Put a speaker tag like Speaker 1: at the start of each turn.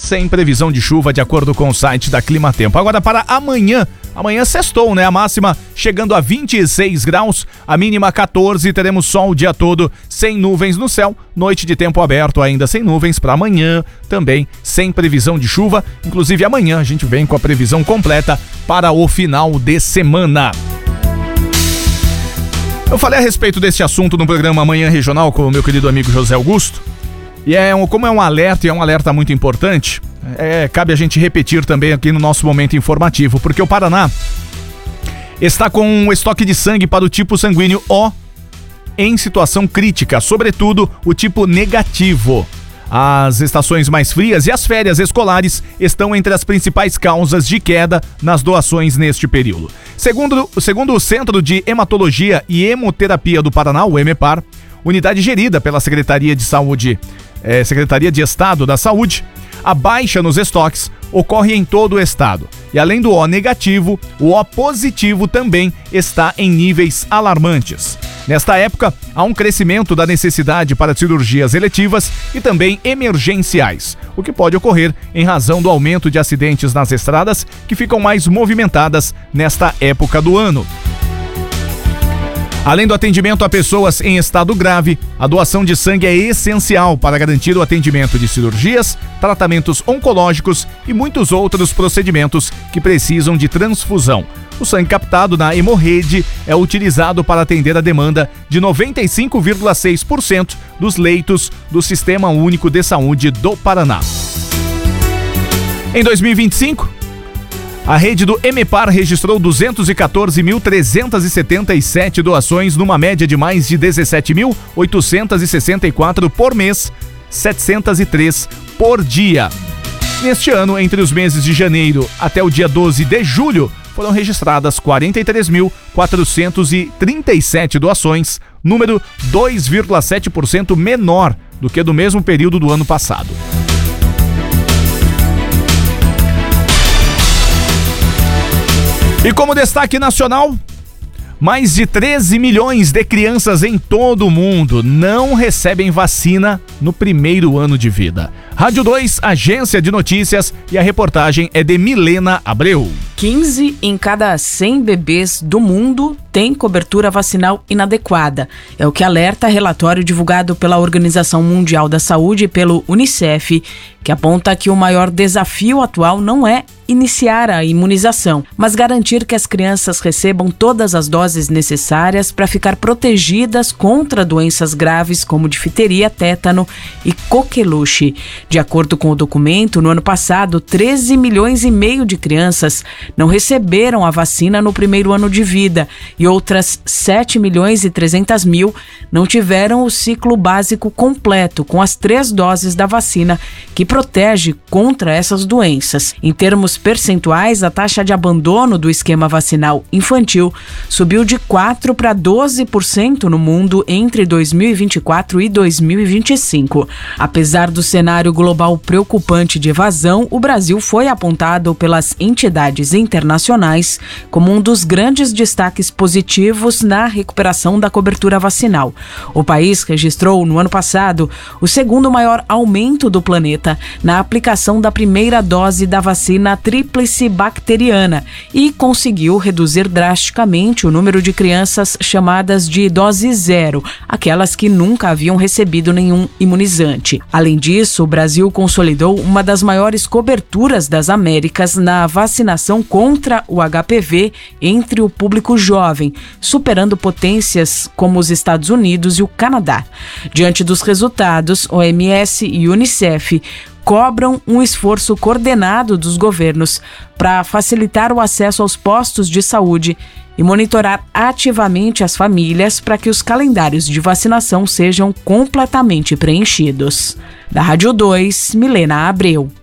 Speaker 1: sem previsão de chuva, de acordo com o site da Climatempo. Agora para amanhã sextou, né? A máxima chegando a 26 graus, a mínima 14, teremos sol o dia todo, sem nuvens no céu, noite de tempo aberto ainda sem nuvens para amanhã, também sem previsão de chuva, inclusive amanhã a gente vem com a previsão completa para o final de semana. Eu falei a respeito desse assunto no programa Manhã Regional com o meu querido amigo José Augusto, e como é um alerta, e é um alerta muito importante, cabe a gente repetir também aqui no nosso momento informativo, porque o Paraná está com um estoque de sangue para o tipo sanguíneo O em situação crítica, sobretudo o tipo negativo. As estações mais frias e as férias escolares estão entre as principais causas de queda nas doações neste período. Segundo o Centro de Hematologia e Hemoterapia do Paraná, o EMEPAR, unidade gerida pela Secretaria de Estado da Saúde, a baixa nos estoques ocorre em todo o estado. E além do O negativo, o O positivo também está em níveis alarmantes. Nesta época, há um crescimento da necessidade para cirurgias eletivas e também emergenciais, o que pode ocorrer em razão do aumento de acidentes nas estradas que ficam mais movimentadas nesta época do ano. Além do atendimento a pessoas em estado grave, a doação de sangue é essencial para garantir o atendimento de cirurgias, tratamentos oncológicos e muitos outros procedimentos que precisam de transfusão. O sangue captado na Hemorrede é utilizado para atender a demanda de 95,6% dos leitos do Sistema Único de Saúde do Paraná. Em 2025, a rede do EMEPAR registrou 214.377 doações, numa média de mais de 17.864 por mês, 703 por dia. Neste ano, entre os meses de janeiro até o dia 12 de julho, foram registradas 43.437 doações, número 2,7% menor do que do mesmo período do ano passado. E como destaque nacional, mais de 13 milhões de crianças em todo o mundo não recebem vacina no primeiro ano de vida. Rádio 2, agência de notícias, e a reportagem é de Milena Abreu.
Speaker 2: 15 em cada 100 bebês do mundo têm cobertura vacinal inadequada. É o que alerta relatório divulgado pela Organização Mundial da Saúde e pelo UNICEF, que aponta que o maior desafio atual não é iniciar a imunização, mas garantir que as crianças recebam todas as doses necessárias para ficar protegidas contra doenças graves como difteria, tétano e coqueluche. De acordo com o documento, no ano passado, 13 milhões e meio de crianças não receberam a vacina no primeiro ano de vida e outras 7 milhões e 300 mil não tiveram o ciclo básico completo com as 3 doses da vacina que protege contra essas doenças. Em termos percentuais, a taxa de abandono do esquema vacinal infantil subiu de 4% para 12% no mundo entre 2024 e 2025. Apesar do cenário global preocupante de evasão, o Brasil foi apontado pelas entidades internacionais como um dos grandes destaques positivos na recuperação da cobertura vacinal. O país registrou no ano passado o segundo maior aumento do planeta na aplicação da primeira dose da vacina tríplice bacteriana e conseguiu reduzir drasticamente o número de crianças chamadas de dose zero, aquelas que nunca haviam recebido nenhum imunizante. Além disso, o Brasil consolidou uma das maiores coberturas das Américas na vacinação contra o HPV entre o público jovem, superando potências como os Estados Unidos e o Canadá. Diante dos resultados, OMS e UNICEF cobram um esforço coordenado dos governos para facilitar o acesso aos postos de saúde e monitorar ativamente as famílias para que os calendários de vacinação sejam completamente preenchidos. Da Rádio 2, Milena Abreu.